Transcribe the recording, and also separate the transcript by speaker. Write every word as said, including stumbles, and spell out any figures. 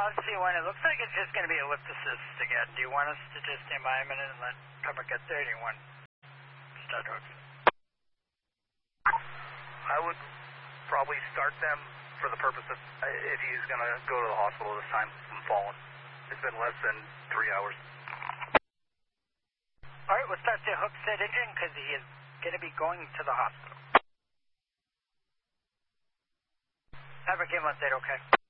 Speaker 1: Bob C one, it looks like it's just going to be a lift assist again. Do you want us to just stand by a minute and let Pepper get there? Or do you want to start hooks?
Speaker 2: I would probably start them for the purpose of if he's going to go to the hospital this time from falling. It's been less than three hours.
Speaker 1: All right, we'll start the hook set engine because he is going to be going to the hospital. Pepper, give him a set, okay?